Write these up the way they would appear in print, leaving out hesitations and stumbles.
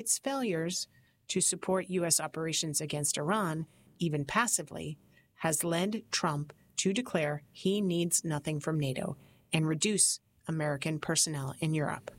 its failures to support U.S. operations against Iran, even passively, has led Trump to declare he needs nothing from NATO and reduce American personnel in Europe.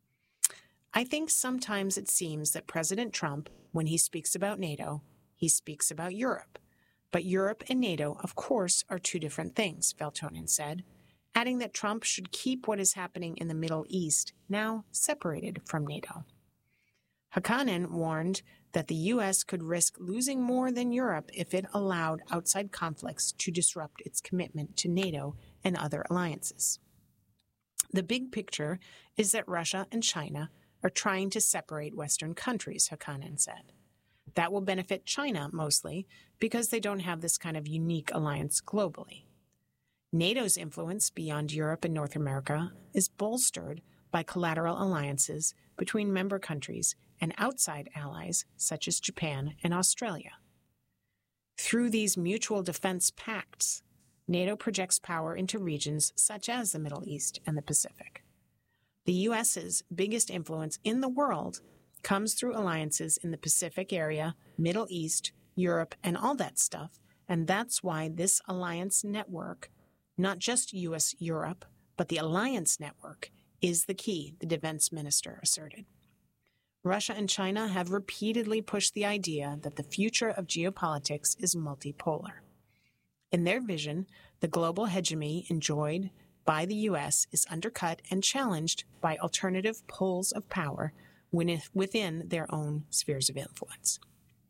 I think sometimes it seems that President Trump, when he speaks about NATO, he speaks about Europe. But Europe and NATO, of course, are two different things, Valtonen said, adding that Trump should keep what is happening in the Middle East, now separated from NATO. Hakanen warned that the U.S. could risk losing more than Europe if it allowed outside conflicts to disrupt its commitment to NATO and other alliances. The big picture is that Russia and China are trying to separate Western countries, Hakanen said. That will benefit China mostly because they don't have this kind of unique alliance globally. NATO's influence beyond Europe and North America is bolstered by collateral alliances between member countries and outside allies such as Japan and Australia. Through these mutual defense pacts, NATO projects power into regions such as the Middle East and the Pacific. The U.S.'s biggest influence in the world comes through alliances in the Pacific area, Middle East, Europe, and all that stuff, and that's why this alliance network, not just U.S.-Europe, but the alliance network, is the key, the defense minister asserted. Russia and China have repeatedly pushed the idea that the future of geopolitics is multipolar. In their vision, the global hegemony enjoyed by the U.S. is undercut and challenged by alternative poles of power within their own spheres of influence.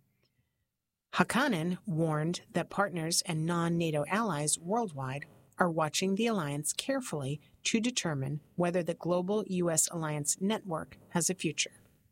Hakanen warned that partners and non-NATO allies worldwide are watching the alliance carefully to determine whether the global U.S. alliance network has a future.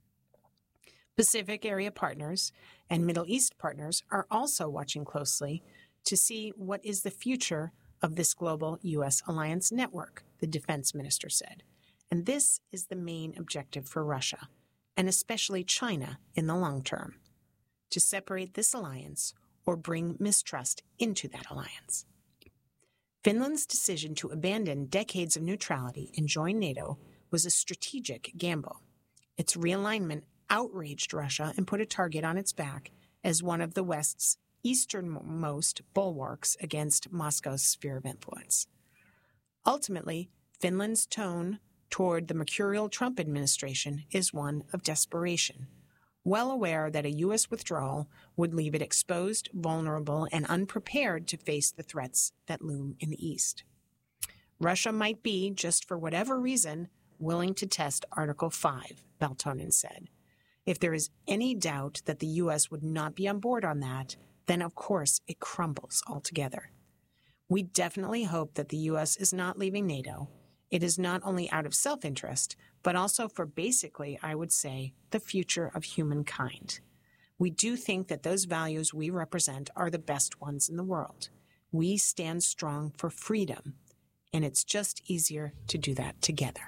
Pacific area partners and Middle East partners are also watching closely to see what is the future of this global U.S. alliance network, the defense minister said. And this is the main objective for Russia, and especially China in the long term, to separate this alliance or bring mistrust into that alliance. Finland's decision to abandon decades of neutrality and join NATO was a strategic gamble. Its realignment outraged Russia and put a target on its back as one of the West's easternmost bulwarks against Moscow's sphere of influence. Ultimately, Finland's tone toward the mercurial Trump administration is one of desperation, well aware that a U.S. withdrawal would leave it exposed, vulnerable, and unprepared to face the threats that loom in the East. Russia might be, just for whatever reason, willing to test Article 5, Valtonen said. If there is any doubt that the U.S. would not be on board on that, then of course it crumbles altogether. We definitely hope that the U.S. is not leaving NATO. It is not only out of self-interest, but also for basically, I would say, the future of humankind. We do think that those values we represent are the best ones in the world. We stand strong for freedom, and it's just easier to do that together.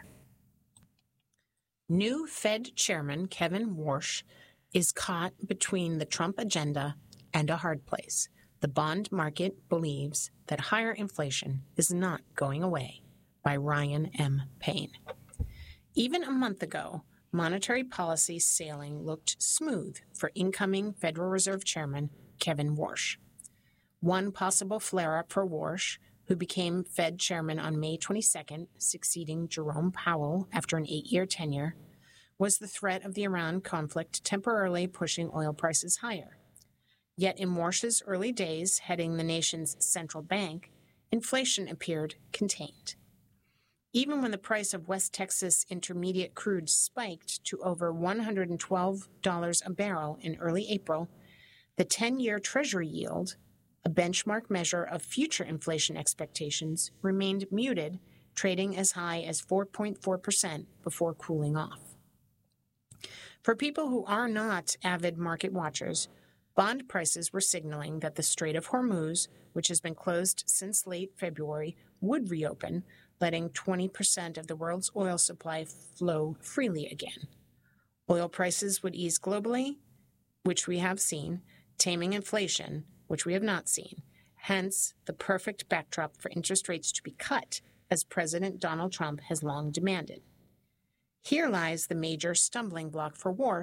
New Fed Chairman Kevin Warsh is caught between the Trump agenda and a hard place. The bond market believes that higher inflation is not going away. By Ryan M. Payne. Even a month ago, monetary policy sailing looked smooth for incoming Federal Reserve Chairman Kevin Warsh. One possible flare-up for Warsh, who became Fed Chairman on May 22nd, succeeding Jerome Powell after an 8-year tenure, was the threat of the Iran conflict temporarily pushing oil prices higher. Yet in Warsh's early days heading the nation's central bank, inflation appeared contained. Even when the price of West Texas Intermediate crude spiked to over $112 a barrel in early April, the 10-year Treasury yield, a benchmark measure of future inflation expectations, remained muted, trading as high as 4.4% before cooling off. For people who are not avid market watchers, bond prices were signaling that the Strait of Hormuz, which has been closed since late February, would reopen, letting 20% of the world's oil supply flow freely again. Oil prices would ease globally, which we have seen, taming inflation, which we have not seen, hence the perfect backdrop for interest rates to be cut, as President Donald Trump has long demanded. Here lies the major stumbling block for Warsh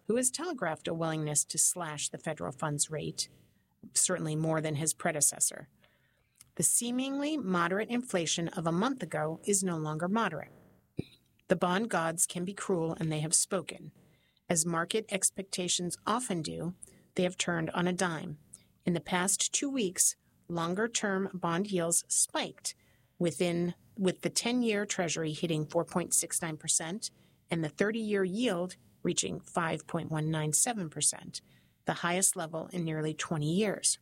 who has telegraphed a willingness to slash the federal funds rate, certainly more than his predecessor. The seemingly moderate inflation of a month ago is no longer moderate. The bond gods can be cruel, and they have spoken. As market expectations often do, they have turned on a dime. In the past 2 weeks, longer-term bond yields spiked, with the 10-year Treasury hitting 4.69% and the 30-year yield reaching 5.197%, the highest level in nearly 20 years.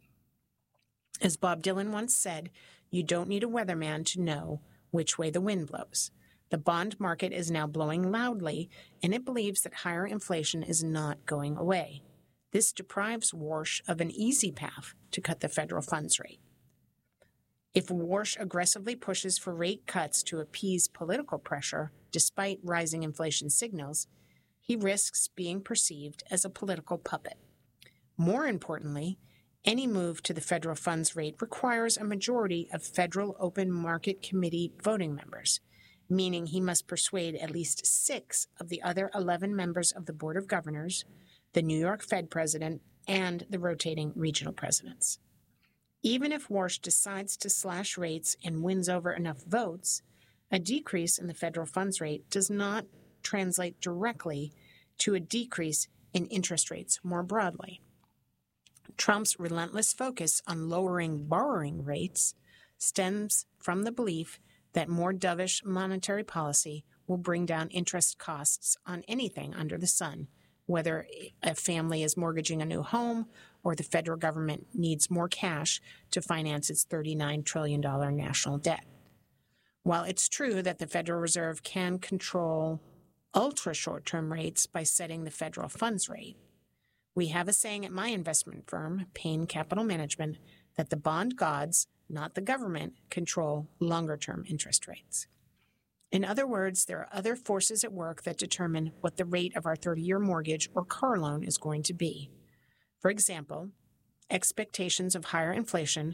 As Bob Dylan once said, you don't need a weatherman to know which way the wind blows. The bond market is now blowing loudly, and it believes that higher inflation is not going away. This deprives Warsh of an easy path to cut the federal funds rate. If Warsh aggressively pushes for rate cuts to appease political pressure, despite rising inflation signals, he risks being perceived as a political puppet. More importantly, any move to the federal funds rate requires a majority of Federal Open Market Committee voting members, meaning he must persuade at least 6 of the other 11 members of the Board of Governors, the New York Fed president, and the rotating regional presidents. Even if Warsh decides to slash rates and wins over enough votes, a decrease in the federal funds rate does not translate directly to a decrease in interest rates more broadly. Trump's relentless focus on lowering borrowing rates stems from the belief that more dovish monetary policy will bring down interest costs on anything under the sun, whether a family is mortgaging a new home or the federal government needs more cash to finance its $39 trillion national debt. While it's true that the Federal Reserve can control ultra-short-term rates by setting the federal funds rate, we have a saying at my investment firm, Payne Capital Management, that the bond gods, not the government, control longer-term interest rates. In other words, there are other forces at work that determine what the rate of our 30-year mortgage or car loan is going to be. For example, expectations of higher inflation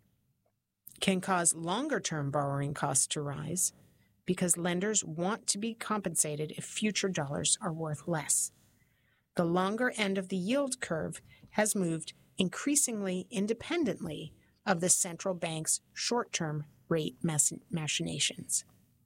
can cause longer-term borrowing costs to rise because lenders want to be compensated if future dollars are worth less. The longer end of the yield curve has moved increasingly independently of the central bank's short-term rate machinations.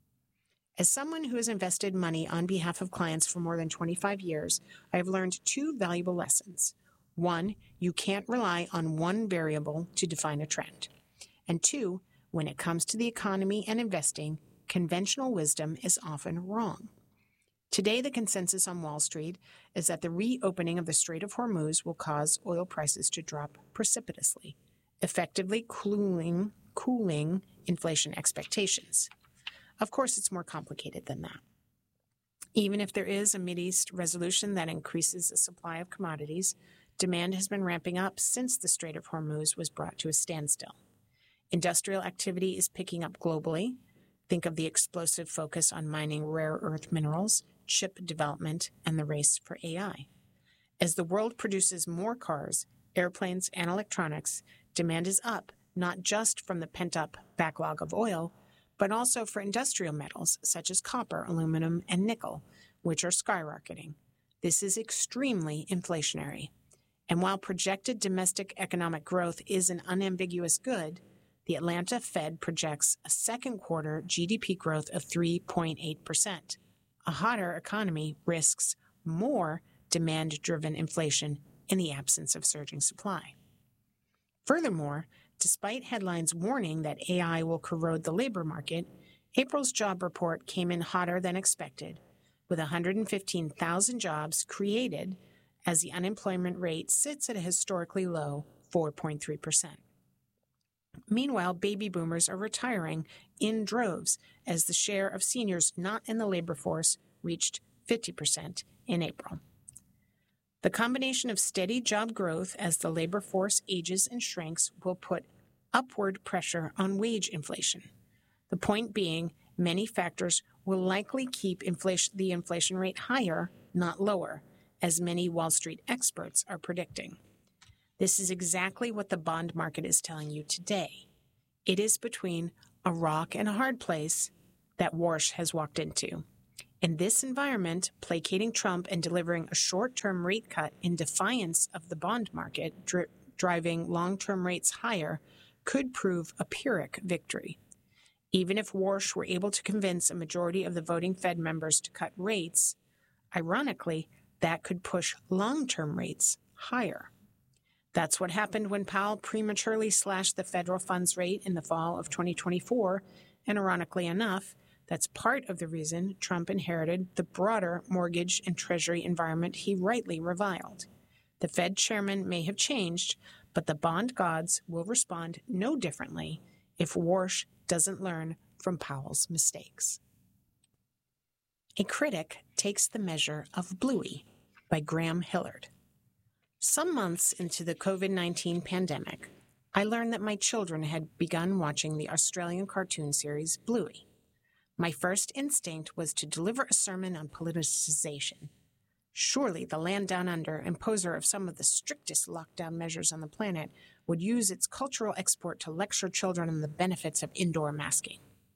As someone who has invested money on behalf of clients for more than 25 years, I have learned 2 valuable lessons. 1, you can't rely on one variable to define a trend. And 2, when it comes to the economy and investing, conventional wisdom is often wrong. Today, the consensus on Wall Street is that the reopening of the Strait of Hormuz will cause oil prices to drop precipitously, effectively cooling inflation expectations. Of course, it's more complicated than that. Even if there is a Mideast resolution that increases the supply of commodities, demand has been ramping up since the Strait of Hormuz was brought to a standstill. Industrial activity is picking up globally. Think of the explosive focus on mining rare earth minerals, chip development, and the race for AI. As the world produces more cars, airplanes, and electronics, demand is up, not just from the pent-up backlog of oil, but also for industrial metals such as copper, aluminum, and nickel, which are skyrocketing. This is extremely inflationary. And while projected domestic economic growth is an unambiguous good, the Atlanta Fed projects a second quarter GDP growth of 3.8%. A hotter economy risks more demand-driven inflation in the absence of surging supply. Furthermore, despite headlines warning that AI will corrode the labor market, April's job report came in hotter than expected, with 115,000 jobs created as the unemployment rate sits at a historically low 4.3%. Meanwhile, baby boomers are retiring in droves as the share of seniors not in the labor force reached 50% in April. The combination of steady job growth as the labor force ages and shrinks will put upward pressure on wage inflation. The point being, many factors will likely keep the inflation rate higher, not lower, as many Wall Street experts are predicting. This is exactly what the bond market is telling you today. It is between a rock and a hard place that Warsh has walked into. In this environment, placating Trump and delivering a short-term rate cut in defiance of the bond market, driving long-term rates higher, could prove a Pyrrhic victory. Even if Warsh were able to convince a majority of the voting Fed members to cut rates, ironically, that could push long-term rates higher. That's what happened when Powell prematurely slashed the federal funds rate in the fall of 2024, and ironically enough, that's part of the reason Trump inherited the broader mortgage and treasury environment he rightly reviled. The Fed chairman may have changed, but the bond gods will respond no differently if Warsh doesn't learn from Powell's mistakes. A Critic Takes the Measure of Bluey by Graham Hillard. Some months into the COVID-19 pandemic, I learned that my children had begun watching the Australian cartoon series Bluey. My first instinct was to deliver a sermon on politicization. Surely the land down under, imposer of some of the strictest lockdown measures on the planet, would use its cultural export to lecture children on the benefits of indoor masking.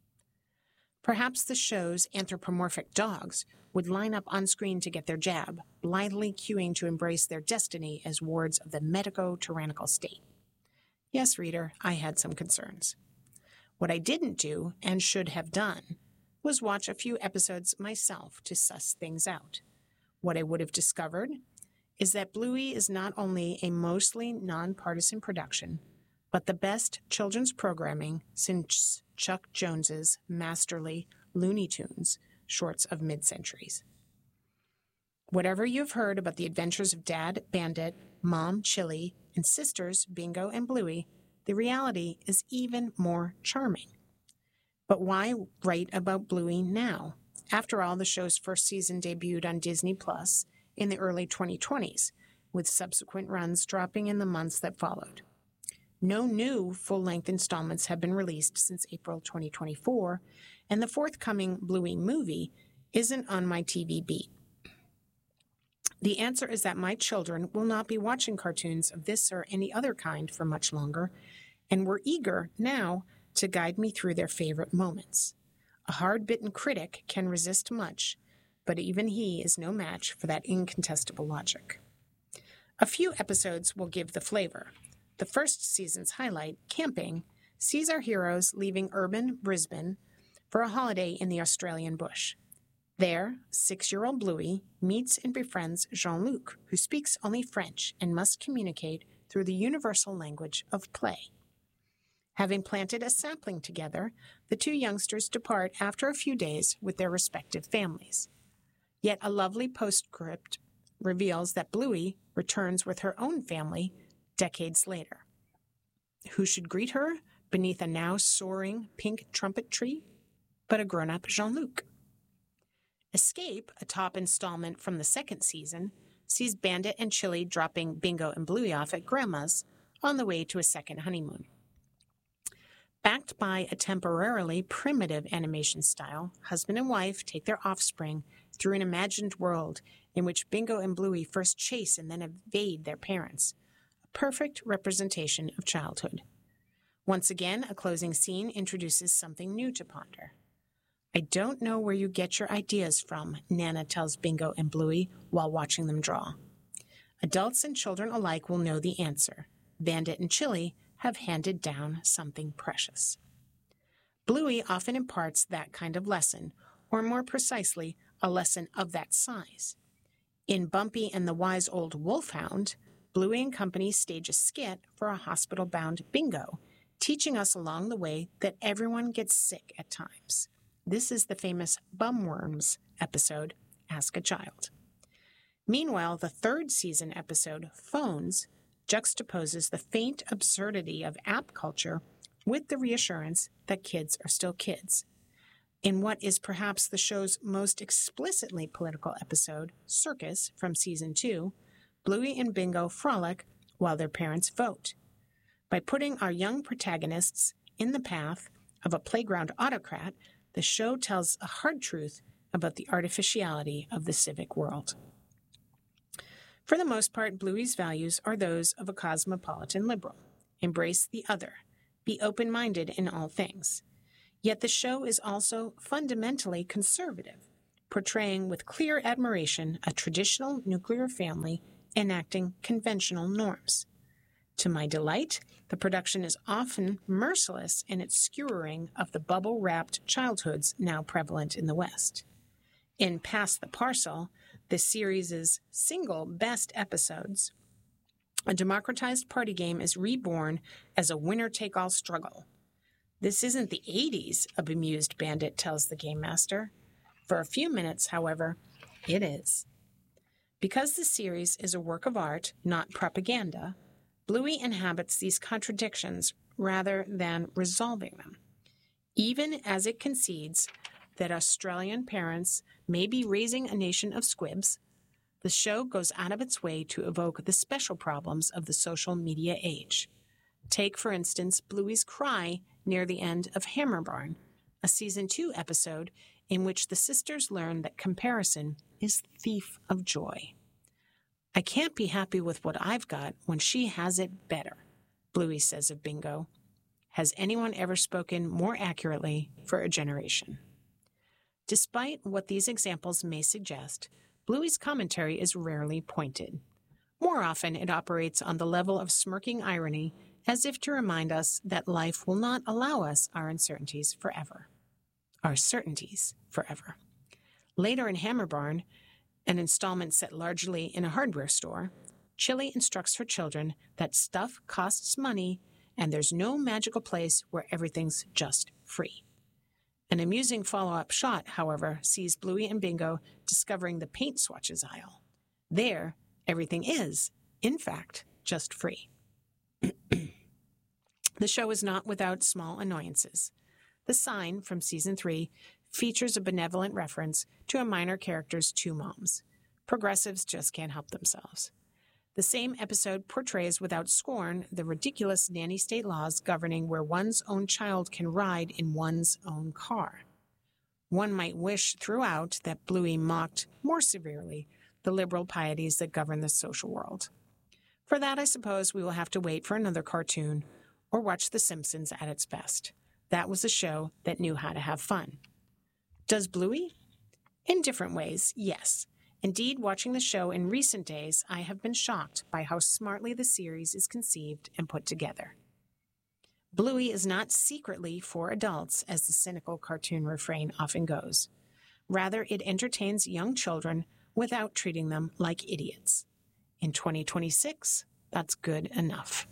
Perhaps the show's anthropomorphic dogs would line up on screen to get their jab, blindly queuing to embrace their destiny as wards of the medico-tyrannical state. Yes, reader, I had some concerns. What I didn't do, and should have done, was watch a few episodes myself to suss things out. What I would have discovered is that Bluey is not only a mostly nonpartisan production, but the best children's programming since Chuck Jones's masterly Looney Tunes shorts of mid-centuries. Whatever you've heard about the adventures of Dad Bandit, Mom Chili, and sisters Bingo and Bluey, the reality is even more charming. But why write about Bluey now? After all, the show's first season debuted on Disney Plus in the early 2020s, with subsequent runs dropping in the months that followed. No new full-length installments have been released since April 2024, and the forthcoming Bluey movie isn't on my TV beat. The answer is that my children will not be watching cartoons of this or any other kind for much longer, and we're eager now to guide me through their favorite moments. A hard-bitten critic can resist much, but even he is no match for that incontestable logic. A few episodes will give the flavor. The first season's highlight, Camping, sees our heroes leaving urban Brisbane for a holiday in the Australian bush. There, 6-year-old Bluey meets and befriends Jean-Luc, who speaks only French and must communicate through the universal language of play. Having planted a sapling together, the two youngsters depart after a few days with their respective families. Yet a lovely postscript reveals that Bluey returns with her own family decades later. Who should greet her beneath a now soaring pink trumpet tree but a grown-up Jean-Luc? Escape, a top installment from the second season, sees Bandit and Chili dropping Bingo and Bluey off at Grandma's on the way to a second honeymoon. Backed by a temporarily primitive animation style, husband and wife take their offspring through an imagined world in which Bingo and Bluey first chase and then evade their parents. A perfect representation of childhood. Once again, a closing scene introduces something new to ponder. I don't know where you get your ideas from, Nana tells Bingo and Bluey while watching them draw. Adults and children alike will know the answer. Bandit and Chili have handed down something precious. Bluey often imparts that kind of lesson, or more precisely, a lesson of that size. In Bumpy and the Wise Old Wolfhound, Bluey and company stage a skit for a hospital-bound Bingo, teaching us along the way that everyone gets sick at times. This is the famous Bumworms episode, Ask a Child. Meanwhile, the third season episode, Phones, juxtaposes the faint absurdity of app culture with the reassurance that kids are still kids. In what is perhaps the show's most explicitly political episode, Circus, from Season 2, Bluey and Bingo frolic while their parents vote. By putting our young protagonists in the path of a playground autocrat, the show tells a hard truth about the artificiality of the civic world. For the most part, Bluey's values are those of a cosmopolitan liberal. Embrace the other. Be open-minded in all things. Yet the show is also fundamentally conservative, portraying with clear admiration a traditional nuclear family enacting conventional norms. To my delight, the production is often merciless in its skewering of the bubble-wrapped childhoods now prevalent in the West. In Pass the Parcel, the series' single best episodes, a democratized party game is reborn as a winner-take-all struggle. This isn't the 80s, a bemused bandit tells the game master. For a few minutes, however, it is. Because the series is a work of art, not propaganda, Bluey inhabits these contradictions rather than resolving them. Even as it concedes that Australian parents may be raising a nation of squibs, the show goes out of its way to evoke the special problems of the social media age. Take, for instance, Bluey's cry near the end of Hammerbarn, a Season 2 episode in which the sisters learn that comparison is the thief of joy. I can't be happy with what I've got when she has it better, Bluey says of Bingo. Has anyone ever spoken more accurately for a generation? Despite what these examples may suggest, Bluey's commentary is rarely pointed. More often, it operates on the level of smirking irony, as if to remind us that life will not allow us our certainties forever. Later in Hammerbarn, an installment set largely in a hardware store, Chili instructs her children that stuff costs money and there's no magical place where everything's just free. An amusing follow-up shot, however, sees Bluey and Bingo discovering the paint swatches aisle. There, everything is, in fact, just free. The show is not without small annoyances. The Sign from Season 3 features a benevolent reference to a minor character's two moms. Progressives just can't help themselves. The same episode portrays without scorn the ridiculous nanny state laws governing where one's own child can ride in one's own car. One might wish throughout that Bluey mocked more severely the liberal pieties that govern the social world. For that, I suppose we will have to wait for another cartoon or watch The Simpsons at its best. That was a show that knew how to have fun. Does Bluey? In different ways, yes. Indeed, watching the show in recent days, I have been shocked by how smartly the series is conceived and put together. Bluey is not secretly for adults, as the cynical cartoon refrain often goes. Rather, it entertains young children without treating them like idiots. In 2026, that's good enough.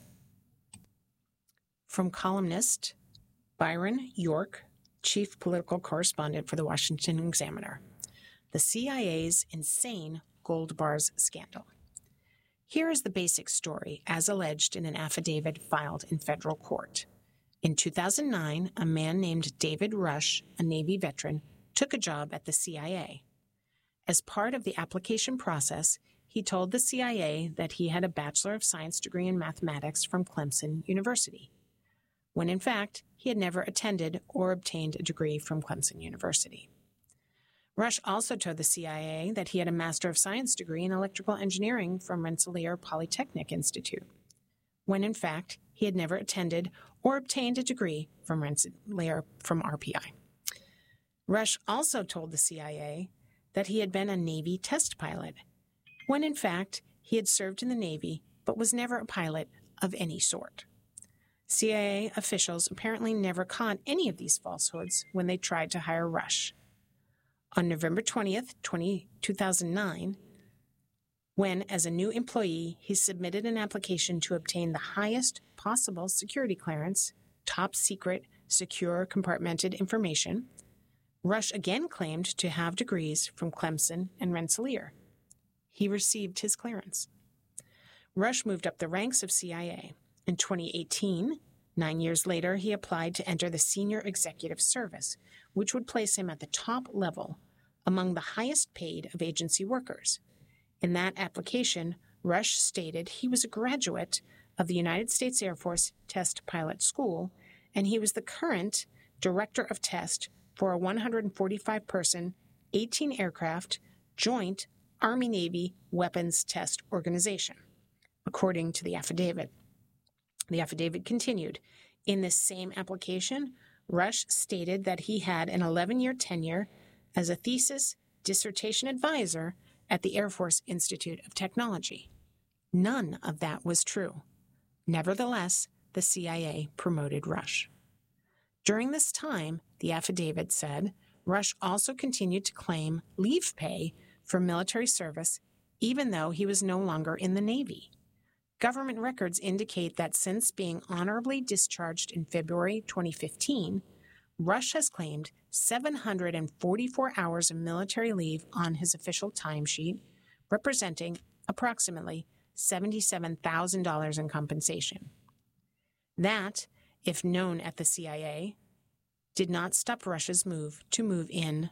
From columnist Byron York, chief political correspondent for the Washington Examiner, the CIA's insane gold bars scandal. Here is the basic story, as alleged in an affidavit filed in federal court. In 2009, a man named David Rush, a Navy veteran, took a job at the CIA. As part of the application process, he told the CIA that he had a Bachelor of Science degree in mathematics from Clemson University, when in fact he had never attended or obtained a degree from Clemson University. Rush also told the CIA that he had a Master of Science degree in electrical engineering from Rensselaer Polytechnic Institute, when in fact he had never attended or obtained a degree from Rensselaer from RPI. Rush also told the CIA that he had been a Navy test pilot, when in fact he had served in the Navy but was never a pilot of any sort. CIA officials apparently never caught any of these falsehoods when they tried to hire Rush. On November 20th, 2009, when, as a new employee, he submitted an application to obtain the highest possible security clearance, top secret, secure, compartmented information, Rush again claimed to have degrees from Clemson and Rensselaer. He received his clearance. Rush moved up the ranks of CIA. In 2018, 9 years later, he applied to enter the Senior Executive Service, which would place him at the top level among the highest paid of agency workers. In that application, Rush stated he was a graduate of the United States Air Force Test Pilot School, and he was the current Director of Test for a 145-person, 18-aircraft, joint Army-Navy weapons test organization, according to the affidavit. The affidavit continued. In this same application, Rush stated that he had an 11-year tenure as a thesis dissertation advisor at the Air Force Institute of Technology. None of that was true. Nevertheless, the CIA promoted Rush. During this time, the affidavit said, Rush also continued to claim leave pay for military service even though he was no longer in the Navy. Government records indicate that since being honorably discharged in February 2015, Rush has claimed 744 hours of military leave on his official timesheet, representing approximately $77,000 in compensation. That, if known at the CIA, did not stop Rush's move in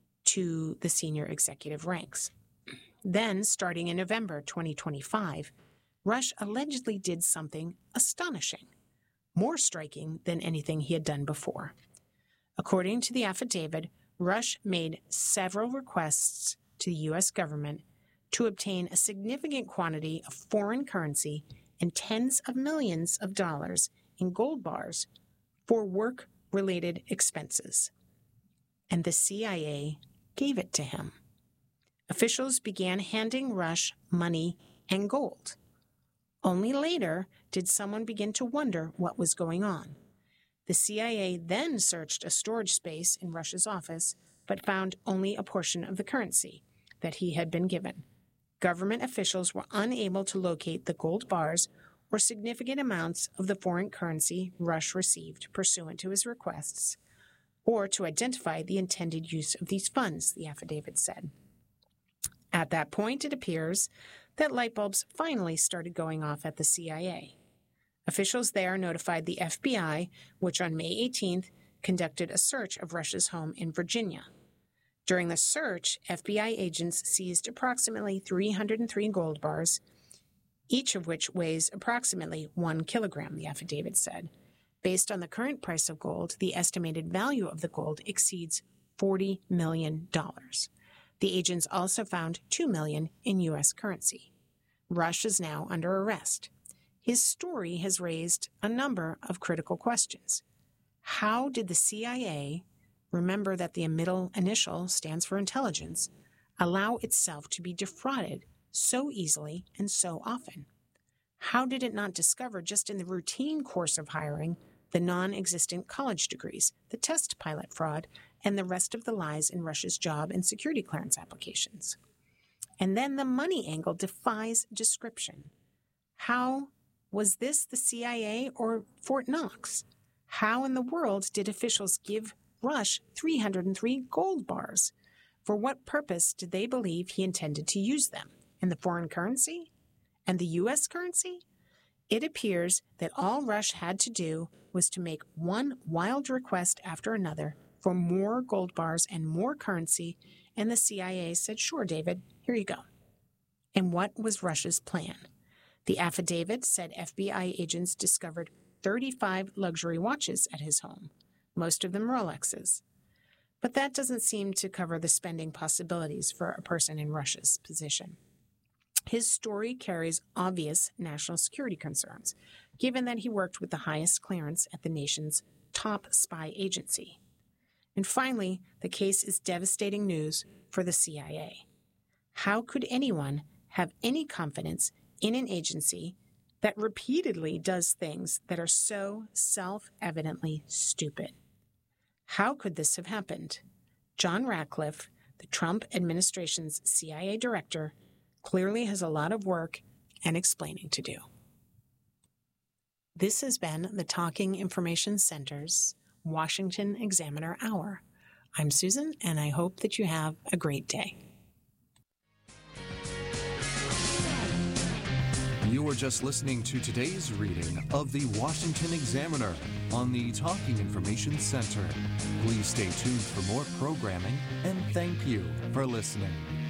to the senior executive ranks. Then, starting in November 2025, Rush allegedly did something astonishing, more striking than anything he had done before. According to the affidavit, Rush made several requests to the U.S. government to obtain a significant quantity of foreign currency and tens of millions of dollars in gold bars for work-related expenses. And the CIA gave it to him. Officials began handing Rush money and gold. Only later did someone begin to wonder what was going on. The CIA then searched a storage space in Rush's office, but found only a portion of the currency that he had been given. Government officials were unable to locate the gold bars or significant amounts of the foreign currency Rush received pursuant to his requests, or to identify the intended use of these funds, the affidavit said. At that point, it appears that light bulbs finally started going off at the CIA. Officials there notified the FBI, which on May 18th conducted a search of Rush's home in Virginia. During the search, FBI agents seized approximately 303 gold bars, each of which weighs approximately 1 kilogram, the affidavit said. Based on the current price of gold, the estimated value of the gold exceeds $40 million. The agents also found $2 million in U.S. currency. Rush is now under arrest. His story has raised a number of critical questions. How did the CIA, remember that the middle initial stands for intelligence, allow itself to be defrauded so easily and so often? How did it not discover just in the routine course of hiring the non-existent college degrees, the test pilot fraud, and the rest of the lies in Rush's job and security clearance applications? And then the money angle defies description. How was this the CIA or Fort Knox? How in the world did officials give Rush 303 gold bars? For what purpose did they believe he intended to use them? In the foreign currency? And the U.S. currency? It appears that all Rush had to do was to make one wild request after another for more gold bars and more currency, and the CIA said, "Sure, David, here you go." And what was Rush's plan? The affidavit said FBI agents discovered 35 luxury watches at his home, most of them Rolexes. But that doesn't seem to cover the spending possibilities for a person in Rush's position. His story carries obvious national security concerns, given that he worked with the highest clearance at the nation's top spy agency. And finally, the case is devastating news for the CIA. How could anyone have any confidence in an agency that repeatedly does things that are so self-evidently stupid? How could this have happened? John Ratcliffe, the Trump administration's CIA director, clearly has a lot of work and explaining to do. This has been the Talking Information Center's Washington Examiner Hour. I'm Susan, and I hope that you have a great day. You were just listening to today's reading of the Washington Examiner on the Talking Information Center. Please stay tuned for more programming, and thank you for listening.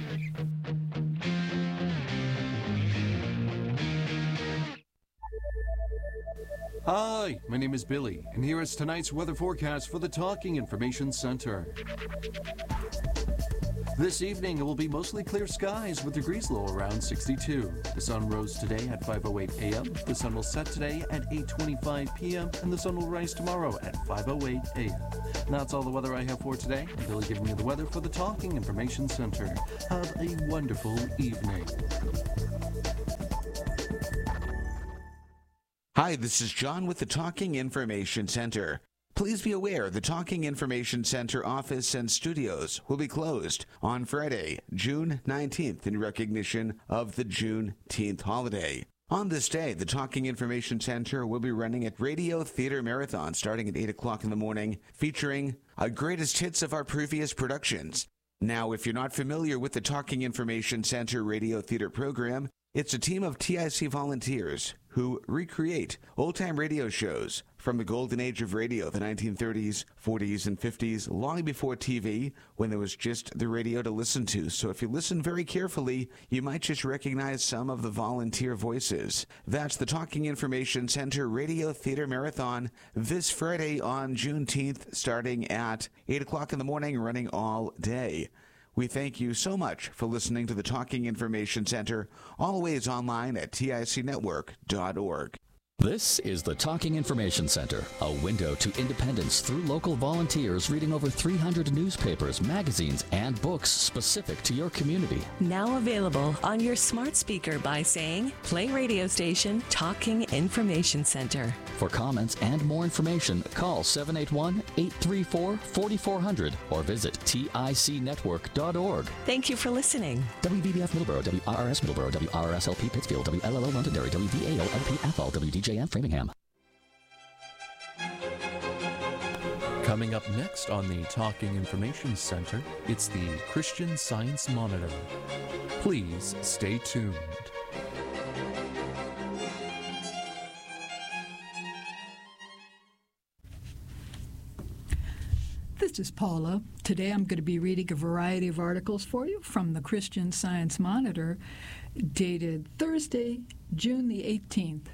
Hi, my name is Billy, and here is tonight's weather forecast for the Talking Information Center. This evening, it will be mostly clear skies with degrees low around 62. The sun rose today at 5:08 a.m. The sun will set today at 8:25 p.m. and the sun will rise tomorrow at 5:08 a.m. That's all the weather I have for today. I'm Billy giving you the weather for the Talking Information Center. Have a wonderful evening. Hi, this is John with the Talking Information Center. Please be aware the Talking Information Center office and studios will be closed on Friday, June 19th in recognition of the Juneteenth holiday. On this day, the Talking Information Center will be running a Radio Theater Marathon starting at 8 o'clock in the morning, featuring greatest hits of our previous productions. Now, if you're not familiar with the Talking Information Center Radio Theater program, it's a team of TIC volunteers who recreate old-time radio shows from the golden age of radio, the 1930s, 40s, and 50s, long before TV, when there was just the radio to listen to. So if you listen very carefully, you might just recognize some of the volunteer voices. That's the Talking Information Center Radio Theater Marathon this Friday on Juneteenth, starting at 8 o'clock in the morning, running all day. We thank you so much for listening to the Talking Information Center, always online at ticnetwork.org. This is the Talking Information Center, a window to independence through local volunteers reading over 300 newspapers, magazines, and books specific to your community. Now available on your smart speaker by saying, play radio station Talking Information Center. For comments and more information, call 781-834-4400 or visit ticnetwork.org. Thank you for listening. WBBF Middleborough, WRRS Middleborough, WRSLP Pittsfield, WLLO Londonderry, WDAO-LP Athol, WDJF Framingham. Coming up next on the Talking Information Center, it's the Christian Science Monitor. Please stay tuned. This is Paula. Today I'm going to be reading a variety of articles for you from the Christian Science Monitor, dated Thursday, June the 18th,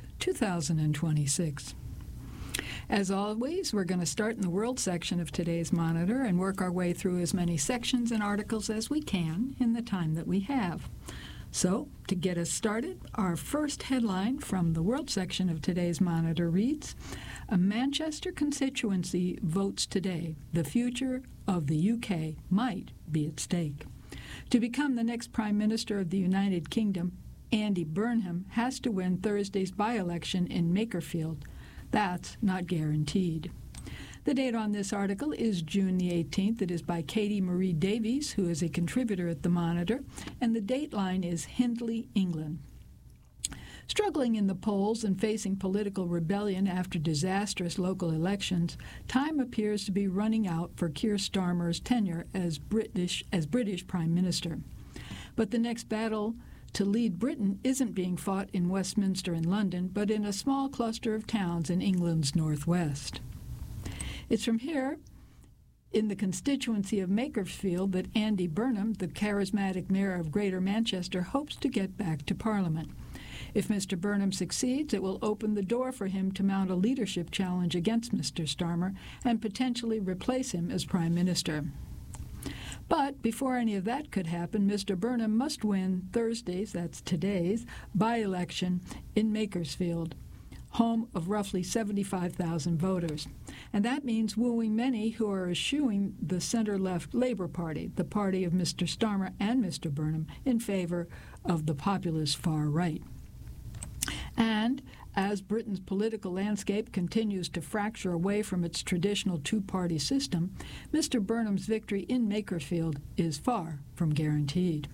2026. As always, we're going to start in the World section of today's Monitor and work our way through as many sections and articles as we can in the time that we have. So, to get us started, our first headline from the World section of today's Monitor reads, "A Manchester constituency votes today. The future of the UK might be at stake." To become the next Prime Minister of the United Kingdom, Andy Burnham has to win Thursday's by-election in Makerfield. That's not guaranteed. The date on this article is June the 18th. It is by Katie Marie Davies, who is a contributor at the Monitor, and the dateline is Hindley, England. Struggling in the polls and facing political rebellion after disastrous local elections, time appears to be running out for Keir Starmer's tenure as British Prime Minister. But the next battle to lead Britain isn't being fought in Westminster and London, but in a small cluster of towns in England's northwest. It's from here, in the constituency of Makerfield, that Andy Burnham, the charismatic mayor of Greater Manchester, hopes to get back to Parliament. If Mr. Burnham succeeds, it will open the door for him to mount a leadership challenge against Mr. Starmer and potentially replace him as Prime Minister. But before any of that could happen, Mr. Burnham must win Thursday's, that's today's, by-election in Makersfield, home of roughly 75,000 voters. And that means wooing many who are eschewing the center-left Labour Party, the party of Mr. Starmer and Mr. Burnham, in favor of the populist far right. And as Britain's political landscape continues to fracture away from its traditional two-party system, Mr. Burnham's victory in Makerfield is far from guaranteed.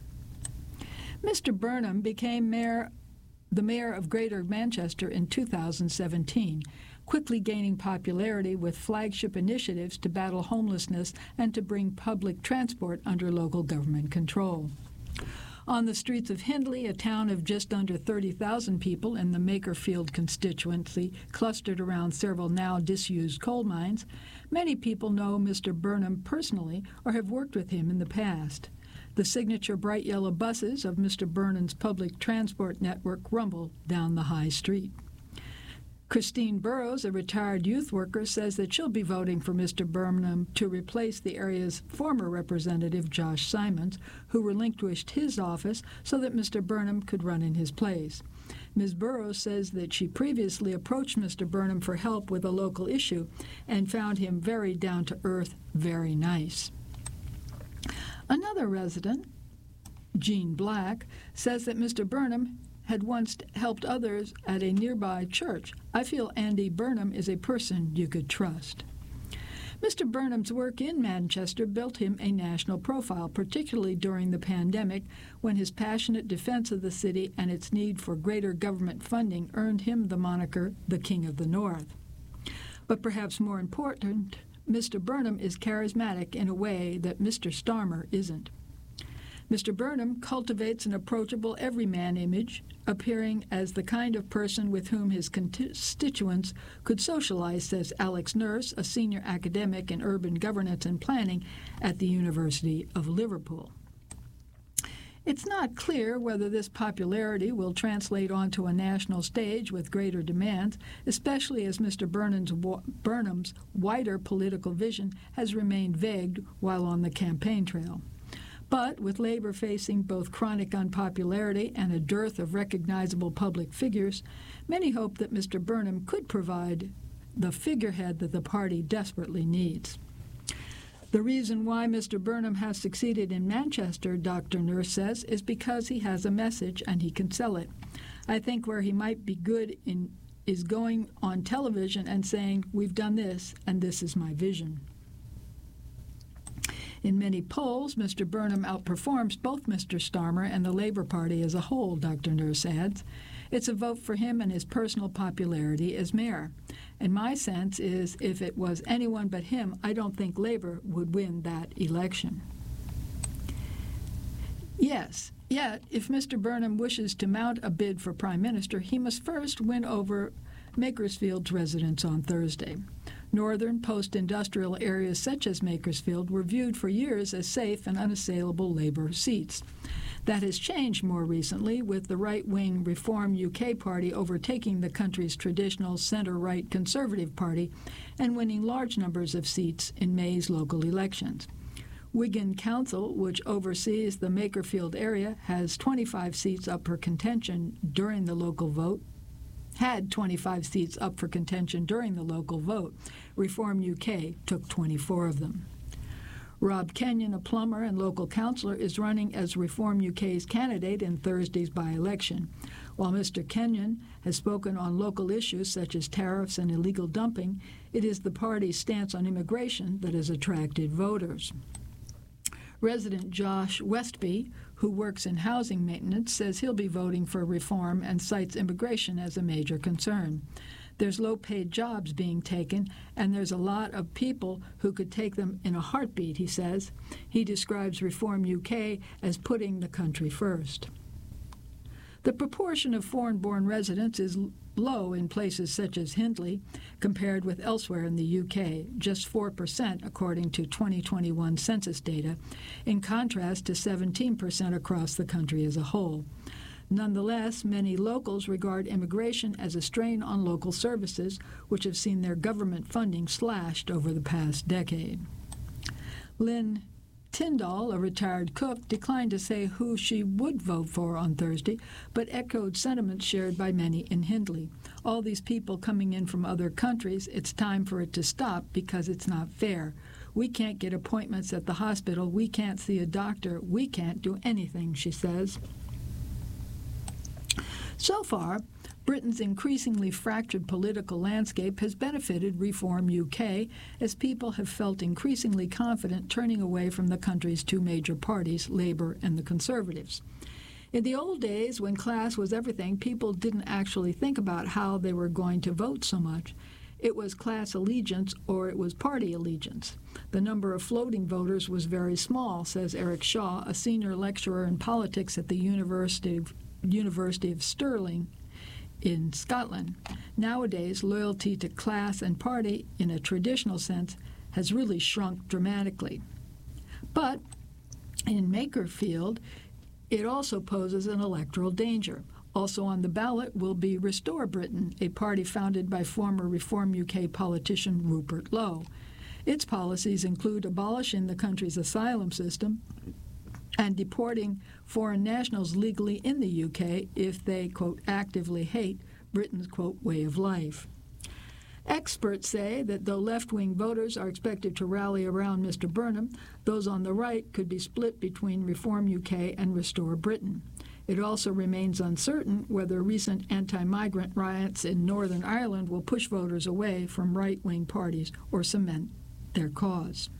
Mr. Burnham became the mayor of Greater Manchester in 2017, quickly gaining popularity with flagship initiatives to battle homelessness and to bring public transport under local government control. On the streets of Hindley, a town of just under 30,000 people in the Makerfield constituency, clustered around several now disused coal mines, many people know Mr. Burnham personally or have worked with him in the past. The signature bright yellow buses of Mr. Burnham's public transport network rumble down the high street. Christine Burrows, a retired youth worker, says that she'll be voting for Mr. Burnham to replace the area's former representative, Josh Simons, who relinquished his office so that Mr. Burnham could run in his place. Ms. Burrows says that she previously approached Mr. Burnham for help with a local issue and found him very down-to-earth, very nice. Another resident, Jean Black, says that Mr. Burnham had once helped others at a nearby church. I feel Andy Burnham is a person you could trust. Mr. Burnham's work in Manchester built him a national profile, particularly during the pandemic, when his passionate defense of the city and its need for greater government funding earned him the moniker the King of the North. But perhaps more important, Mr. Burnham is charismatic in a way that Mr. Starmer isn't. Mr. Burnham cultivates an approachable everyman image, appearing as the kind of person with whom his constituents could socialize, says Alex Nurse, a senior academic in urban governance and planning at the University of Liverpool. It's not clear whether this popularity will translate onto a national stage with greater demands, especially as Mr. Burnham's wider political vision has remained vague while on the campaign trail. But with Labour facing both chronic unpopularity and a dearth of recognizable public figures, many hope that Mr. Burnham could provide the figurehead that the party desperately needs. The reason why Mr. Burnham has succeeded in Manchester, Dr. Nurse says, is because he has a message and he can sell it. I think where he might be good is going on television and saying, "We've done this, and this is my vision." In many polls, Mr. Burnham outperforms both Mr. Starmer and the Labour Party as a whole, Dr. Nurse adds. It's a vote for him and his personal popularity as mayor. And my sense is if it was anyone but him, I don't think Labour would win that election. Yes, yet if Mr. Burnham wishes to mount a bid for Prime Minister, he must first win over Makersfield's residents on Thursday. Northern post-industrial areas such as Makersfield were viewed for years as safe and unassailable Labour seats. That has changed more recently, with the right-wing Reform UK party overtaking the country's traditional centre-right Conservative Party and winning large numbers of seats in May's local elections. Wigan Council, which oversees the Makerfield area, has 25 seats up for contention during the local vote. Had 25 seats up for contention during the local vote. Reform UK took 24 of them. Rob Kenyon, a plumber and local councillor, is running as Reform UK's candidate in Thursday's by-election. While Mr. Kenyon has spoken on local issues such as tariffs and illegal dumping, it is the party's stance on immigration that has attracted voters. Resident Josh Westby, who works in housing maintenance, says he'll be voting for reform and cites immigration as a major concern. There's low-paid jobs being taken, and there's a lot of people who could take them in a heartbeat, he says. He describes Reform UK as putting the country first. The proportion of foreign-born residents is low in places such as Hindley, compared with elsewhere in the UK, just 4% according to 2021 census data, in contrast to 17% across the country as a whole. Nonetheless, many locals regard immigration as a strain on local services, which have seen their government funding slashed over the past decade. Lynn Tyndall, a retired cook, declined to say who she would vote for on Thursday, but echoed sentiments shared by many in Hindley. All these people coming in from other countries, it's time for it to stop because it's not fair. We can't get appointments at the hospital. We can't see a doctor. We can't do anything, she says. So far, Britain's increasingly fractured political landscape has benefited Reform UK as people have felt increasingly confident turning away from the country's two major parties, Labour and the Conservatives. In the old days, when class was everything, people didn't actually think about how they were going to vote so much. It was class allegiance or it was party allegiance. The number of floating voters was very small, says Eric Shaw, a senior lecturer in politics at the University of Stirling in Scotland. Nowadays, loyalty to class and party, in a traditional sense, has really shrunk dramatically. But in Makerfield, it also poses an electoral danger. Also on the ballot will be Restore Britain, a party founded by former Reform UK politician Rupert Lowe. Its policies include abolishing the country's asylum system and deporting foreign nationals legally in the UK if they, quote, actively hate Britain's, quote, way of life. Experts say that though left-wing voters are expected to rally around Mr. Burnham, those on the right could be split between Reform UK and Restore Britain. It also remains uncertain whether recent anti-migrant riots in Northern Ireland will push voters away from right-wing parties or cement their cause.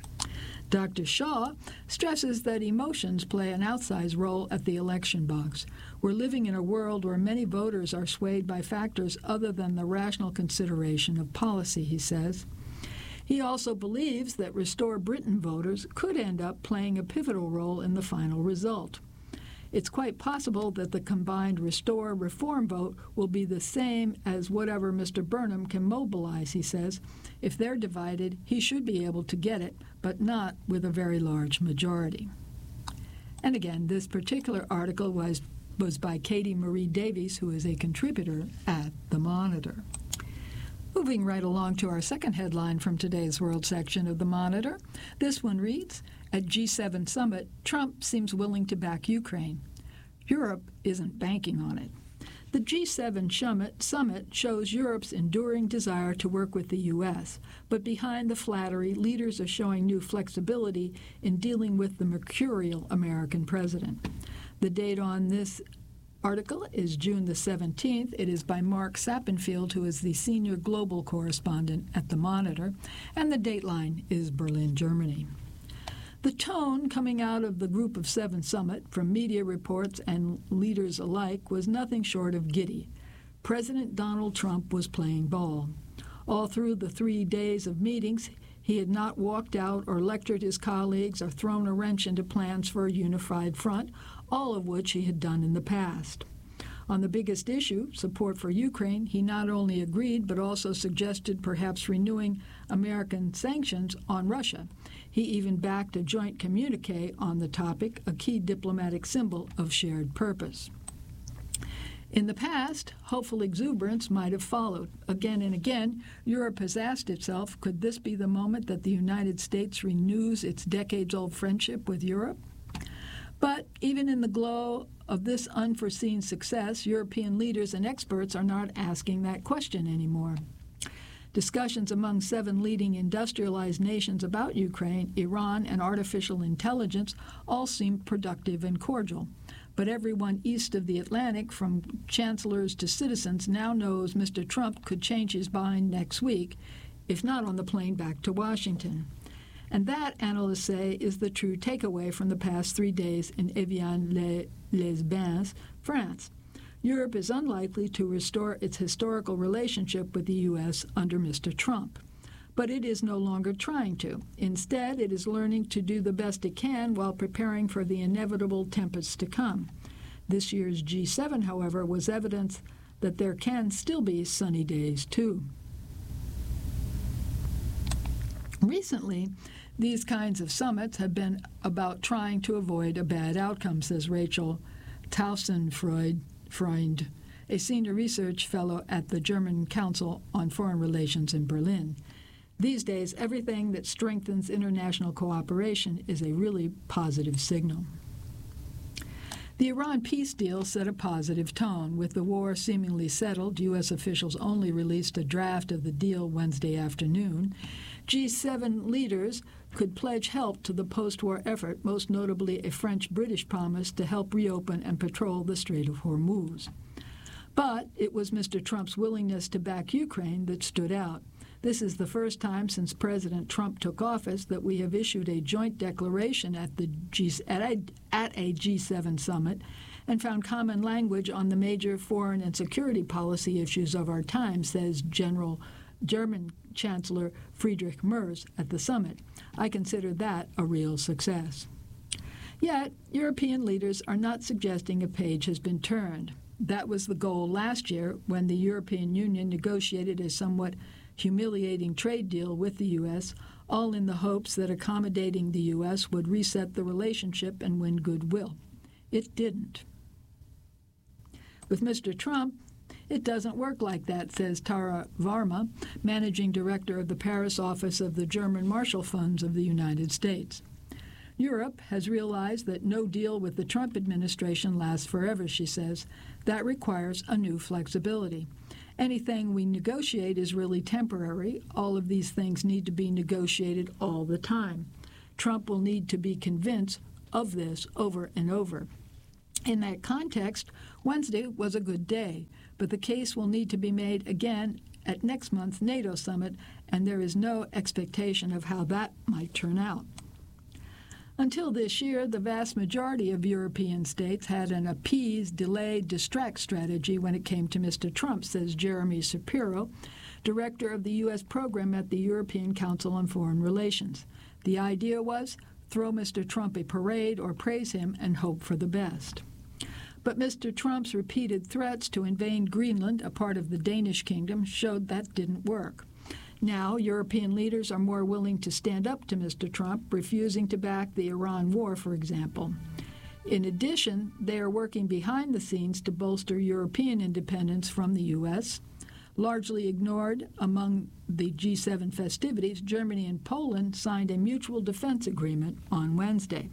Dr. Shaw stresses that emotions play an outsized role at the election box. We're living in a world where many voters are swayed by factors other than the rational consideration of policy, he says. He also believes that Restore Britain voters could end up playing a pivotal role in the final result. It's quite possible that the combined Restore Reform vote will be the same as whatever Mr. Burnham can mobilize, he says. If they're divided, he should be able to get it, but not with a very large majority. And again, this particular article was by Katie Marie Davies, who is a contributor at The Monitor. Moving right along to our second headline from today's World section of The Monitor. This one reads, at G7 summit, Trump seems willing to back Ukraine. Europe isn't banking on it. The G7 summit shows Europe's enduring desire to work with the U.S., but behind the flattery, leaders are showing new flexibility in dealing with the mercurial American president. The date on this article is June the 17th. It is by Mark Sappenfield, who is the senior global correspondent at The Monitor, and the dateline is Berlin, Germany. The tone coming out of the Group of Seven summit from media reports and leaders alike was nothing short of giddy. President Donald Trump was playing ball. All through the 3 days of meetings, he had not walked out or lectured his colleagues or thrown a wrench into plans for a unified front, all of which he had done in the past. On the biggest issue, support for Ukraine, he not only agreed but also suggested perhaps renewing American sanctions on Russia. He even backed a joint communique on the topic, a key diplomatic symbol of shared purpose. In the past, hopeful exuberance might have followed. Again and again, Europe has asked itself, could this be the moment that the United States renews its decades-old friendship with Europe? But even in the glow of this unforeseen success, European leaders and experts are not asking that question anymore. Discussions among 7 leading industrialized nations about Ukraine, Iran, and artificial intelligence all seem productive and cordial. But everyone east of the Atlantic, from chancellors to citizens, now knows Mr. Trump could change his mind next week, if not on the plane back to Washington. And that, analysts say, is the true takeaway from the past 3 days in Evian-les-Bains, France. Europe is unlikely to restore its historical relationship with the U.S. under Mr. Trump. But it is no longer trying to. Instead, it is learning to do the best it can while preparing for the inevitable tempests to come. This year's G7, however, was evidence that there can still be sunny days, too. Recently, these kinds of summits have been about trying to avoid a bad outcome, says Rachel Tausenfreund, a senior research fellow at the German Council on Foreign Relations in Berlin. These days, everything that strengthens international cooperation is a really positive signal. The Iran peace deal set a positive tone. With the war seemingly settled, U.S. officials only released a draft of the deal Wednesday afternoon. G7 leaders could pledge help to the post-war effort, most notably a French-British promise to help reopen and patrol the Strait of Hormuz. But it was Mr. Trump's willingness to back Ukraine that stood out. This is the first time since President Trump took office that we have issued a joint declaration at a G7 summit and found common language on the major foreign and security policy issues of our time, says German Chancellor Friedrich Merz at the summit. I consider that a real success. Yet, European leaders are not suggesting a page has been turned. That was the goal last year when the European Union negotiated a somewhat humiliating trade deal with the U.S., all in the hopes that accommodating the U.S. would reset the relationship and win goodwill. It didn't. With Mr. Trump, it doesn't work like that, says Tara Varma, managing director of the Paris office of the German Marshall Funds of the United States. Europe has realized that no deal with the Trump administration lasts forever, she says. That requires a new flexibility. Anything we negotiate is really temporary. All of these things need to be negotiated all the time. Trump will need to be convinced of this over and over. In that context, Wednesday was a good day, but the case will need to be made again at next month's NATO summit, and there is no expectation of how that might turn out. Until this year, the vast majority of European states had an appease, delay, distract strategy when it came to Mr. Trump, says Jeremy Shapiro, director of the U.S. program at the European Council on Foreign Relations. The idea was throw Mr. Trump a parade or praise him and hope for the best. But Mr. Trump's repeated threats to invade Greenland, a part of the Danish kingdom, showed that didn't work. Now, European leaders are more willing to stand up to Mr. Trump, refusing to back the Iran war, for example. In addition, they are working behind the scenes to bolster European independence from the U.S. Largely ignored among the G7 festivities, Germany and Poland signed a mutual defense agreement on Wednesday.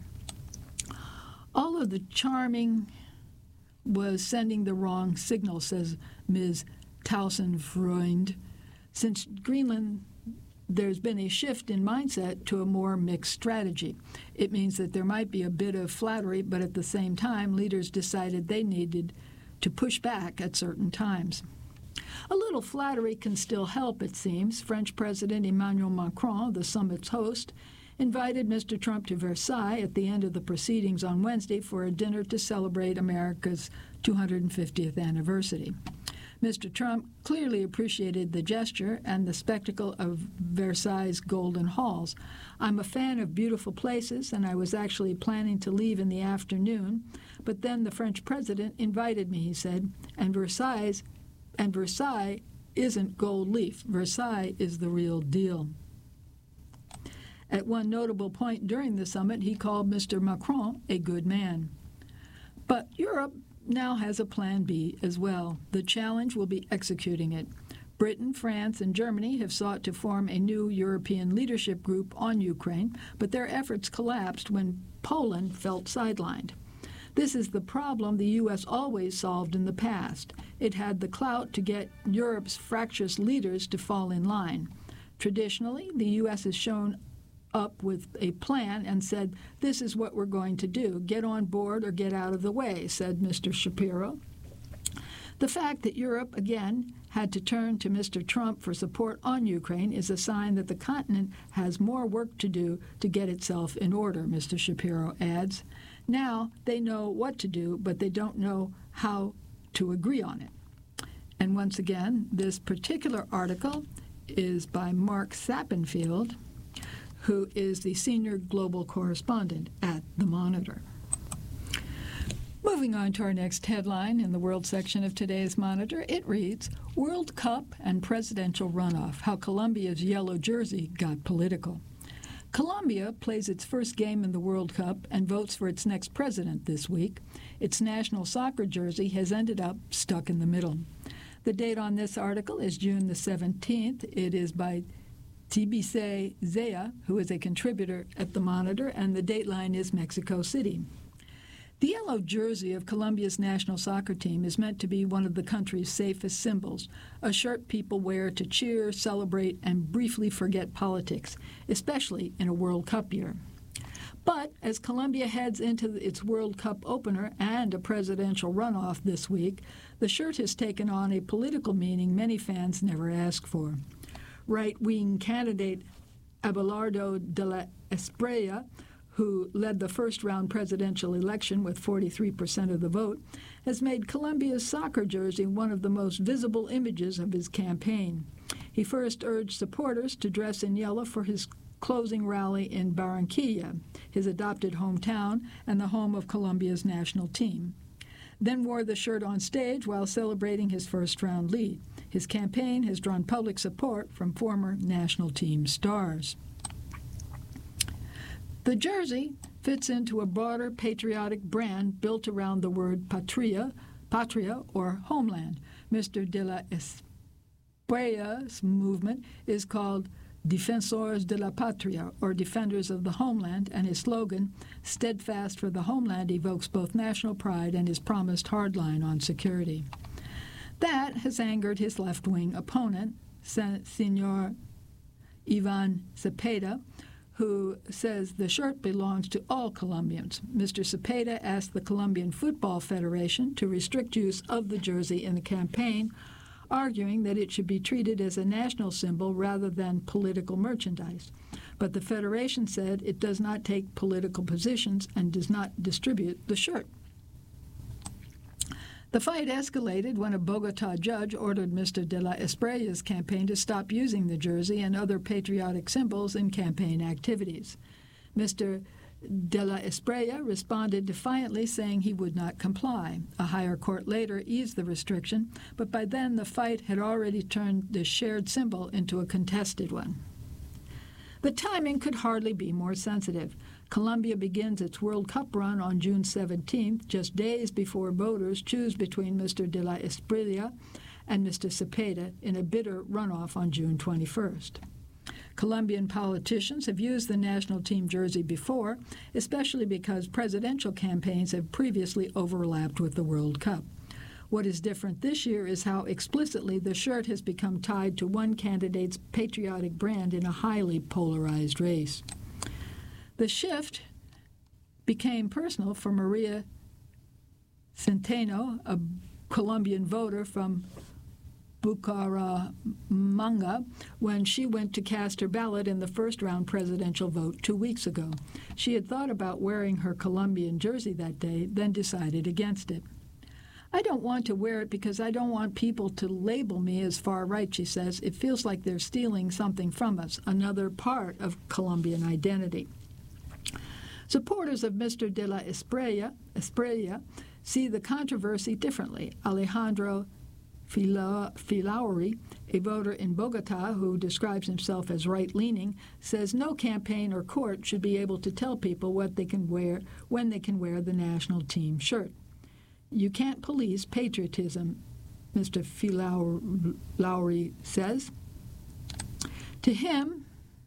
All of the charming was sending the wrong signal, says Ms. Tausenfreund. Since Greenland, there's been a shift in mindset to a more mixed strategy. It means that there might be a bit of flattery, but at the same time, leaders decided they needed to push back at certain times. A little flattery can still help, it seems. French President Emmanuel Macron, the summit's host, invited Mr. Trump to Versailles at the end of the proceedings on Wednesday for a dinner to celebrate America's 250th anniversary. Mr. Trump clearly appreciated the gesture and the spectacle of Versailles' golden halls. I'm a fan of beautiful places, and I was actually planning to leave in the afternoon, but then the French president invited me, he said, and Versailles isn't gold leaf. Versailles is the real deal. At one notable point during the summit, he called Mr. Macron a good man. But Europe now has a plan B as well. The challenge will be executing it. Britain, France, and Germany have sought to form a new European leadership group on Ukraine, but their efforts collapsed when Poland felt sidelined. This is the problem the U.S. always solved in the past. It had the clout to get Europe's fractious leaders to fall in line. Traditionally, the U.S. has shown up with a plan and said, this is what we're going to do. Get on board or get out of the way, said Mr. Shapiro. The fact that Europe, again, had to turn to Mr. Trump for support on Ukraine is a sign that the continent has more work to do to get itself in order, Mr. Shapiro adds. Now they know what to do, but they don't know how to agree on it. And once again, this particular article is by Mark Sappenfield, who is the senior global correspondent at The Monitor. Moving on to our next headline in the world section of today's Monitor, it reads, World Cup and Presidential Runoff, How Colombia's Yellow Jersey Got Political. Colombia plays its first game in the World Cup and votes for its next president this week. Its national soccer jersey has ended up stuck in the middle. The date on this article is June the 17th. It is by Tibise Zea, who is a contributor at The Monitor, and the dateline is Mexico City. The yellow jersey of Colombia's national soccer team is meant to be one of the country's safest symbols, a shirt people wear to cheer, celebrate, and briefly forget politics, especially in a World Cup year. But as Colombia heads into its World Cup opener and a presidential runoff this week, the shirt has taken on a political meaning many fans never asked for. Right-wing candidate Abelardo de la Espriella, who led the first-round presidential election with 43% of the vote, has made Colombia's soccer jersey one of the most visible images of his campaign. He first urged supporters to dress in yellow for his closing rally in Barranquilla, his adopted hometown and the home of Colombia's national team. Then wore the shirt on stage while celebrating his first-round lead. His campaign has drawn public support from former national team stars. The jersey fits into a broader patriotic brand built around the word patria, Patria, or homeland. Mr. de la Esprilla's movement is called Defensores de la Patria, or Defenders of the Homeland, and his slogan, Steadfast for the Homeland, evokes both national pride and his promised hardline on security. That has angered his left-wing opponent, Senor Ivan Cepeda, who says the shirt belongs to all Colombians. Mr. Cepeda asked the Colombian Football Federation to restrict use of the jersey in the campaign, arguing that it should be treated as a national symbol rather than political merchandise. But the federation said it does not take political positions and does not distribute the shirt. The fight escalated when a Bogotá judge ordered Mr. de la Esprilla's campaign to stop using the jersey and other patriotic symbols in campaign activities. Mr. de la Esprilla responded defiantly, saying he would not comply. A higher court later eased the restriction, but by then the fight had already turned the shared symbol into a contested one. The timing could hardly be more sensitive. Colombia begins its World Cup run on June 17th, just days before voters choose between Mr. de la Esprilla and Mr. Cepeda in a bitter runoff on June 21st. Colombian politicians have used the national team jersey before, especially because presidential campaigns have previously overlapped with the World Cup. What is different this year is how explicitly the shirt has become tied to one candidate's patriotic brand in a highly polarized race. The shift became personal for Maria Centeno, a Colombian voter from Bucaramanga, when she went to cast her ballot in the first-round presidential vote 2 weeks ago. She had thought about wearing her Colombian jersey that day, then decided against it. I don't want to wear it because I don't want people to label me as far-right, she says. It feels like they're stealing something from us, another part of Colombian identity. Supporters of Mr. de la Esprilla see the controversy differently. Alejandro Filauri, a voter in Bogotá who describes himself as right-leaning, says no campaign or court should be able to tell people what they can wear when they can wear the national team shirt. You can't police patriotism, Mr. Filauri says. To him,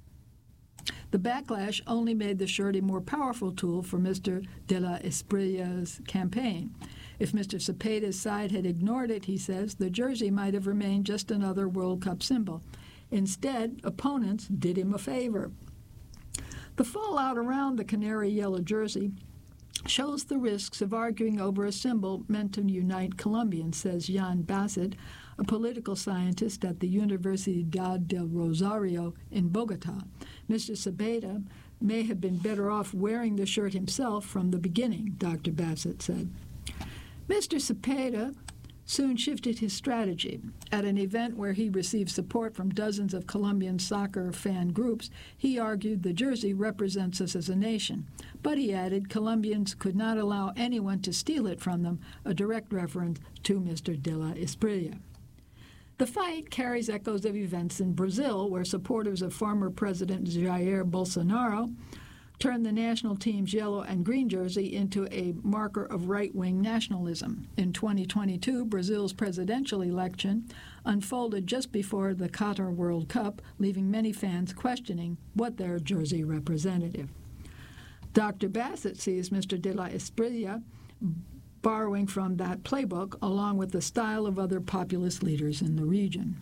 the backlash only made the shirt a more powerful tool for Mr. de la Esprilla's campaign. If Mr. Cepeda's side had ignored it, he says, the jersey might have remained just another World Cup symbol. Instead, opponents did him a favor. The fallout around the canary yellow jersey shows the risks of arguing over a symbol meant to unite Colombians, says Jan Bassett, a political scientist at the Universidad del Rosario in Bogotá. Mr. Cepeda may have been better off wearing the shirt himself from the beginning, Dr. Bassett said. Mr. Cepeda soon shifted his strategy. At an event where he received support from dozens of Colombian soccer fan groups, he argued the jersey represents us as a nation. But he added Colombians could not allow anyone to steal it from them, a direct reference to Mr. de la Esprilla. The fight carries echoes of events in Brazil, where supporters of former President Jair Bolsonaro turned the national team's yellow and green jersey into a marker of right-wing nationalism. In 2022, Brazil's presidential election unfolded just before the Qatar World Cup, leaving many fans questioning what their jersey represented. Dr. Bassett sees Mr. de la Esprilla borrowing from that playbook, along with the style of other populist leaders in the region.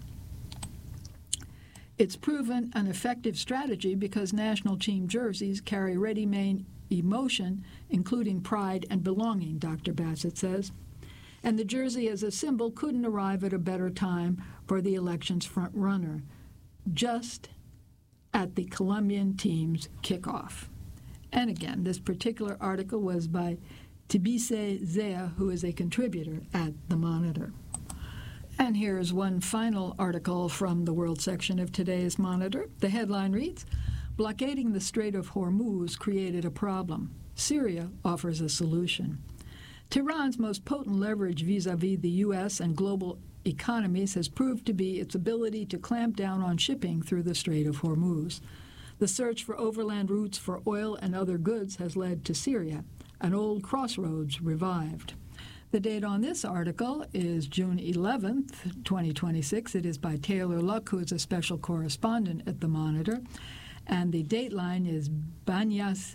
It's proven an effective strategy because national team jerseys carry ready-made emotion, including pride and belonging, Dr. Bassett says. And the jersey as a symbol couldn't arrive at a better time for the election's front runner, just at the Colombian team's kickoff. And again, this particular article was by Tibise Zea, who is a contributor at The Monitor. And here's one final article from the world section of today's Monitor. The headline reads, Blockading the Strait of Hormuz created a problem. Syria offers a solution. Tehran's most potent leverage vis-à-vis the U.S. and global economies has proved to be its ability to clamp down on shipping through the Strait of Hormuz. The search for overland routes for oil and other goods has led to Syria, an old crossroads revived. The date on this article is June 11th, 2026. It is by Taylor Luck, who is a special correspondent at the Monitor. And the dateline is Banyas,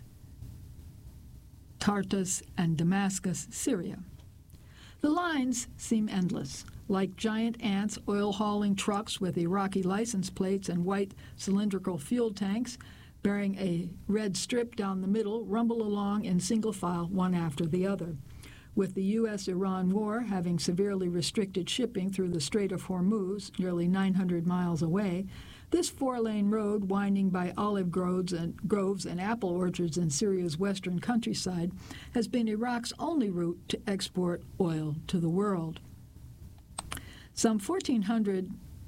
Tartus, and Damascus, Syria. The lines seem endless. Like giant ants, oil-hauling trucks with Iraqi license plates and white cylindrical fuel tanks bearing a red strip down the middle rumble along in single file, one after the other. With the U.S.-Iran war having severely restricted shipping through the Strait of Hormuz, nearly 900 miles away, this four-lane road winding by olive groves and apple orchards in Syria's western countryside has been Iraq's only route to export oil to the world. Some 1,400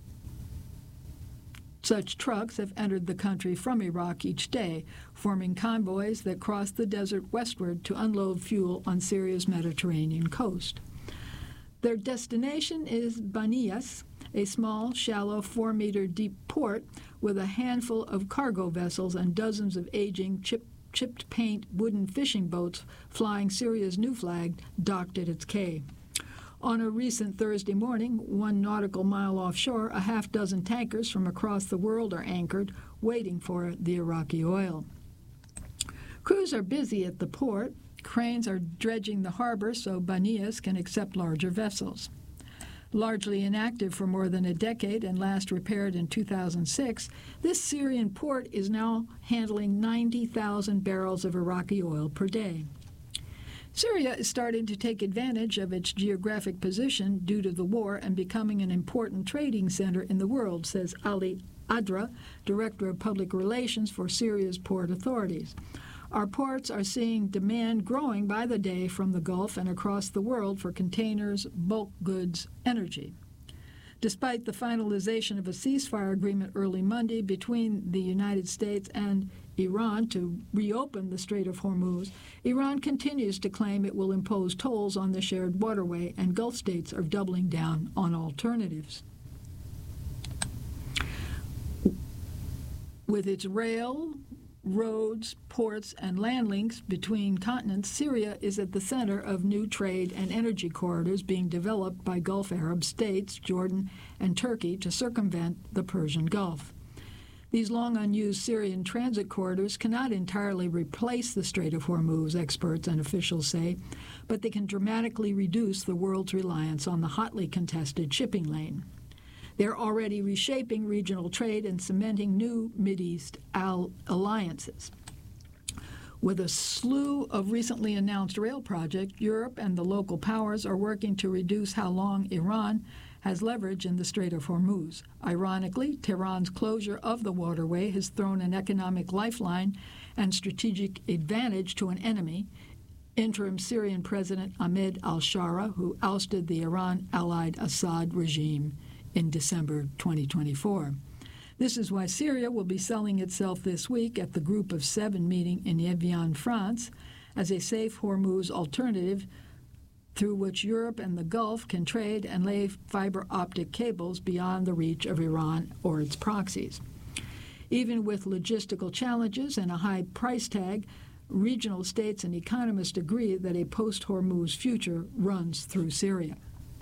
such trucks have entered the country from Iraq each day, forming convoys that cross the desert westward to unload fuel on Syria's Mediterranean coast. Their destination is Banias, a small, shallow, 4-meter-deep port with a handful of cargo vessels and dozens of aging, chipped paint wooden fishing boats flying Syria's new flag docked at its quay. On a recent Thursday morning, 1 nautical mile offshore, a half-dozen tankers from across the world are anchored, waiting for the Iraqi oil. Crews are busy at the port. Cranes are dredging the harbor so Banias can accept larger vessels. Largely inactive for more than a decade and last repaired in 2006, this Syrian port is now handling 90,000 barrels of Iraqi oil per day. Syria is starting to take advantage of its geographic position due to the war and becoming an important trading center in the world, says Ali Adra, Director of Public Relations for Syria's port authorities. Our ports are seeing demand growing by the day from the Gulf and across the world for containers, bulk goods, energy. Despite the finalization of a ceasefire agreement early Monday between the United States and Iran to reopen the Strait of Hormuz, Iran continues to claim it will impose tolls on the shared waterway, and Gulf states are doubling down on alternatives. With its rail, roads, ports, and land links between continents, Syria is at the center of new trade and energy corridors being developed by Gulf Arab states, Jordan and Turkey, to circumvent the Persian Gulf. These long-unused Syrian transit corridors cannot entirely replace the Strait of Hormuz, experts and officials say, but they can dramatically reduce the world's reliance on the hotly contested shipping lane. They're already reshaping regional trade and cementing new Mideast alliances. With a slew of recently announced rail projects, Europe and the local powers are working to reduce how long Iran has leverage in the Strait of Hormuz. Ironically, Tehran's closure of the waterway has thrown an economic lifeline and strategic advantage to an enemy, interim Syrian President Ahmed al-Shara, who ousted the Iran-allied Assad regime in December 2024. This is why Syria will be selling itself this week at the Group of Seven meeting in Evian, France, as a safe Hormuz alternative through which Europe and the Gulf can trade and lay fiber optic cables beyond the reach of Iran or its proxies. Even with logistical challenges and a high price tag, regional states and economists agree that a post-Hormuz future runs through Syria.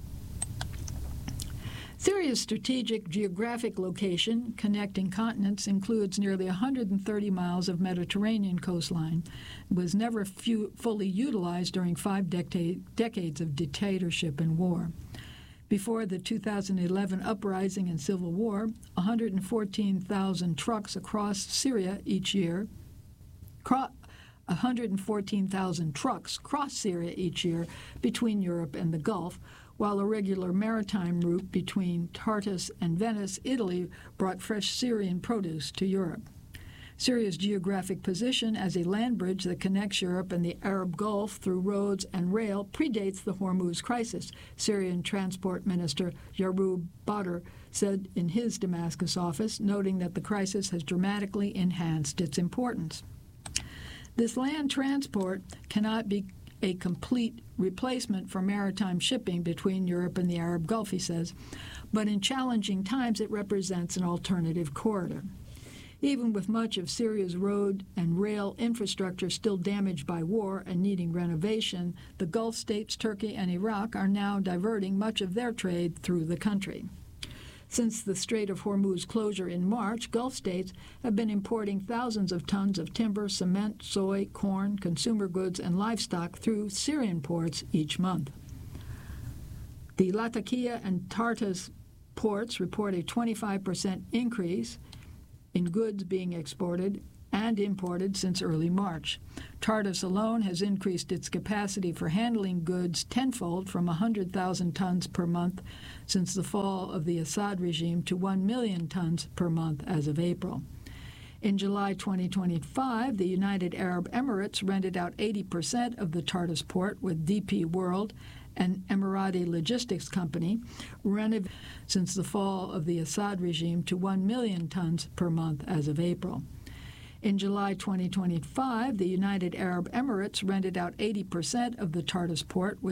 Syria's strategic geographic location, connecting continents, includes nearly 130 miles of Mediterranean coastline, was never fully utilized during 5 decades of dictatorship and war. Before the 2011 uprising and civil war, 114,000 trucks across Syria each year, 114,000 trucks cross Syria each year between Europe and the Gulf, while a regular maritime route between Tartus and Venice, Italy, brought fresh Syrian produce to Europe. Syria's geographic position as a land bridge that connects Europe and the Arab Gulf through roads and rail predates the Hormuz crisis, Syrian Transport Minister Yarub Badr said in his Damascus office, noting that the crisis has dramatically enhanced its importance. This land transport cannot be a complete replacement for maritime shipping between Europe and the Arab Gulf, he says, but in challenging times it represents an alternative corridor. Even with much of Syria's road and rail infrastructure still damaged by war and needing renovation, the Gulf states, Turkey, and Iraq are now diverting much of their trade through the country. Since the Strait of Hormuz closure in March, Gulf states have been importing thousands of tons of timber, cement, soy, corn, consumer goods, and livestock through Syrian ports each month. The Latakia and Tartus ports report a 25% increase in goods being exported and imported since early March. Tartus alone has increased its capacity for handling goods tenfold from 100,000 tons per month since the fall of the Assad regime to 1 million tons per month as of April. In July 2025, the United Arab Emirates rented out 80% of the Tartus port, with DP World, an Emirati logistics company, renovated since the fall of the Assad regime to 1 million tons per month as of April. In July 2025, the United Arab Emirates rented out 80% of the Tartus port, with